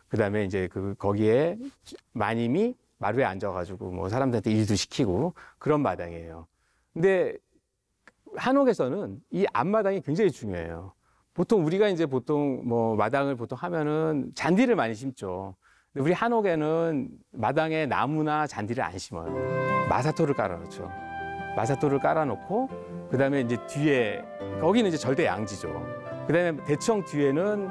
그다음에 이제 거기에 마님이 마루에 앉아가지고 뭐 사람들한테 일도 시키고 그런 마당이에요. 근데 한옥에서는 이 앞마당이 굉장히 중요해요. 보통 우리가 이제 보통 뭐 마당을 보통 하면은 잔디를 많이 심죠. 근데 우리 한옥에는 마당에 나무나 잔디를 안 심어요. 마사토를 깔아놓죠. 마사토를 깔아놓고 그다음에 이제 뒤에 거기는 이제 절대 양지죠. 그다음에 대청 뒤에는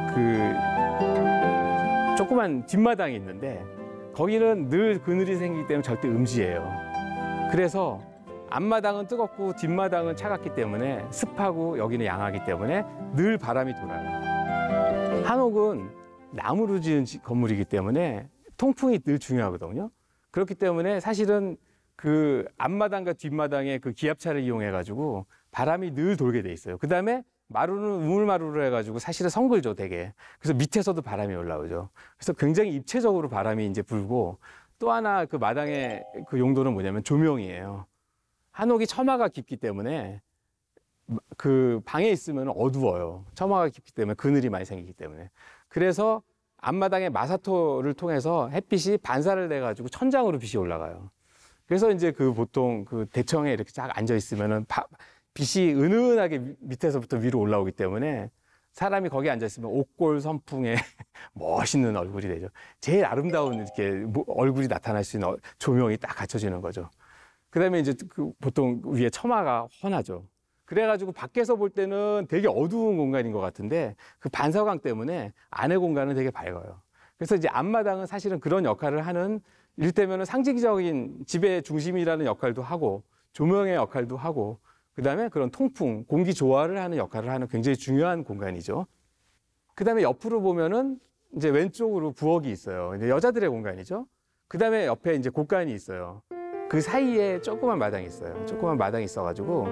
그 조그만 뒷마당이 있는데 거기는 늘 그늘이 생기기 때문에 절대 음지예요. 그래서 앞마당은 뜨겁고 뒷마당은 차갑기 때문에 습하고 여기는 양하기 때문에 늘 바람이 돌아요. 한옥은 나무로 지은 건물이기 때문에 통풍이 늘 중요하거든요. 그렇기 때문에 사실은 그 앞마당과 뒷마당의 그 기압차를 이용해 가지고 바람이 늘 돌게 돼 있어요. 그다음에 마루는 우물마루로 해가지고 사실은 성글죠, 되게. 그래서 밑에서도 바람이 올라오죠. 그래서 굉장히 입체적으로 바람이 이제 불고 또 하나 그 마당의 그 용도는 뭐냐면 조명이에요. 한옥이 처마가 깊기 때문에 그 방에 있으면 어두워요. 처마가 깊기 때문에 그늘이 많이 생기기 때문에. 그래서 앞마당에 마사토를 통해서 햇빛이 반사를 돼가지고 천장으로 빛이 올라가요. 그래서 이제 그 보통 그 대청에 이렇게 쫙 앉아 있으면은 빛이 은은하게 밑에서부터 위로 올라오기 때문에 사람이 거기 앉아 있으면 옥골 선풍에 멋있는 얼굴이 되죠. 제일 아름다운 이렇게 얼굴이 나타날 수 있는 조명이 딱 갖춰지는 거죠. 그다음에 이제 그 보통 위에 처마가 훤하죠. 그래가지고 밖에서 볼 때는 되게 어두운 공간인 것 같은데 그 반사광 때문에 안의 공간은 되게 밝아요. 그래서 이제 앞마당은 사실은 그런 역할을 하는 이를테면 상징적인 집의 중심이라는 역할도 하고 조명의 역할도 하고 그다음에 그런 통풍, 공기 조화를 하는 역할을 하는 굉장히 중요한 공간이죠. 그다음에 옆으로 보면은 이제 왼쪽으로 부엌이 있어요. 이제 여자들의 공간이죠. 그다음에 옆에 이제 곳간이 있어요. 그 사이에 조그만 마당이 있어요. 조그만 마당이 있어가지고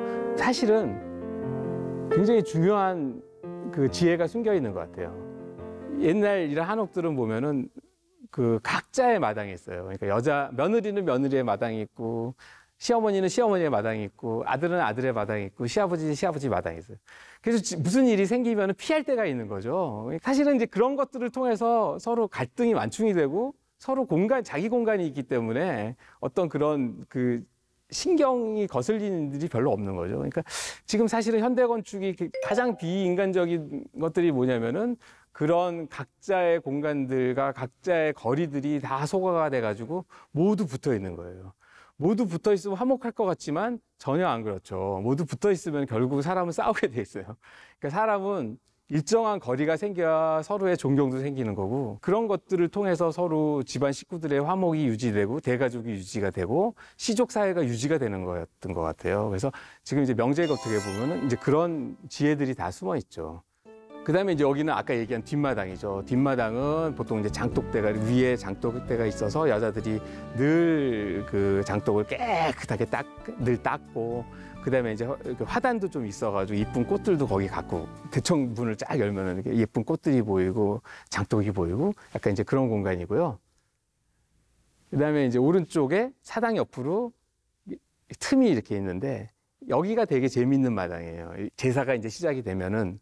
사실은 굉장히 중요한 그 지혜가 숨겨 있는 것 같아요. 옛날 이런 한옥들은 보면은 그 각자의 마당이 있어요. 그러니까 며느리는 며느리의 마당이 있고 시어머니는 시어머니의 마당이 있고 아들은 아들의 마당이 있고 시아버지는 시아버지 마당이 있어요. 그래서 무슨 일이 생기면 피할 데가 있는 거죠. 사실은 이제 그런 것들을 통해서 서로 갈등이 완충이 되고 서로 자기 공간이 있기 때문에 어떤 그런 그 신경이 거슬리는 일이 별로 없는 거죠. 그러니까 지금 사실은 현대 건축이 가장 비인간적인 것들이 뭐냐면은 그런 각자의 공간들과 각자의 거리들이 다 소과가 돼가지고 모두 붙어 있는 거예요. 모두 붙어 있으면 화목할 것 같지만 전혀 안 그렇죠. 모두 붙어 있으면 결국 사람은 싸우게 돼 있어요. 그러니까 사람은 일정한 거리가 생겨야 서로의 존경도 생기는 거고 그런 것들을 통해서 서로 집안 식구들의 화목이 유지되고 대가족이 유지가 되고 시족 사회가 유지가 되는 거였던 것 같아요. 그래서 지금 이제 명제가 어떻게 보면은 이제 그런 지혜들이 다 숨어 있죠. 그다음에 이제 여기는 아까 얘기한 뒷마당이죠. 뒷마당은 보통 이제 장독대가 위에 장독대가 있어서 여자들이 늘 그 장독을 깨끗하게 늘 닦고 그다음에 이제 화단도 좀 있어가지고 이쁜 꽃들도 거기 갖고 대청 문을 쫙 열면은 이렇게 예쁜 꽃들이 보이고 장독이 보이고 약간 이제 그런 공간이고요. 그다음에 이제 오른쪽에 사당 옆으로 틈이 이렇게 있는데 여기가 되게 재밌는 마당이에요. 제사가 이제 시작이 되면은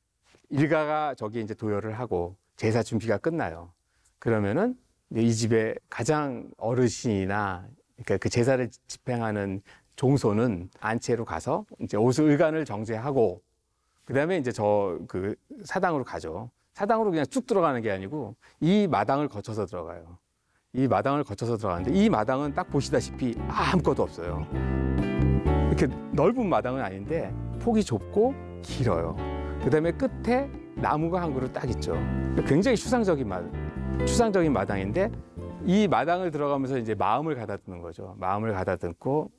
일가가 저기 이제 도열을 하고 제사 준비가 끝나요. 그러면은 이 집의 가장 어르신이나 그러니까 그 제사를 집행하는 종소는 안채로 가서 이제 의관을 정제하고 그다음에 이제 그 사당으로 가죠. 사당으로 그냥 쭉 들어가는 게 아니고 이 마당을 거쳐서 들어가요. 이 마당을 거쳐서 들어가는데 이 마당은 딱 보시다시피 아무것도 없어요. 이렇게 넓은 마당은 아닌데 폭이 좁고 길어요. 그다음에 끝에 나무가 한 그루 딱 있죠. 굉장히 추상적인 마당인데 이 마당을 들어가면서 이제 마음을 가다듬는 거죠. 마음을 가다듬고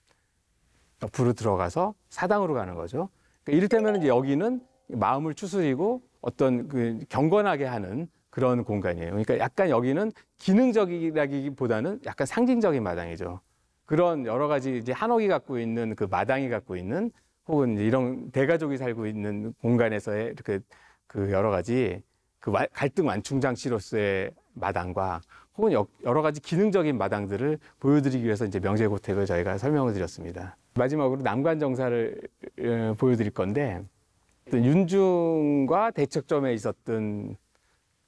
옆으로 들어가서 사당으로 가는 거죠. 그러니까 이를테면 이제 여기는 마음을 추스리고 어떤 그 경건하게 하는 그런 공간이에요. 그러니까 약간 여기는 기능적이라기보다는 약간 상징적인 마당이죠. 그런 여러 가지 이제 한옥이 갖고 있는 그 마당이 갖고 있는 혹은 이런 대가족이 살고 있는 공간에서의 이렇게 그 여러 가지 그 갈등 완충 장치로서의 마당과 혹은 여러 가지 기능적인 마당들을 보여드리기 위해서 이제 명제고택을 저희가 설명을 드렸습니다. 마지막으로 남관정사를 보여드릴 건데 윤중과 대척점에 있었던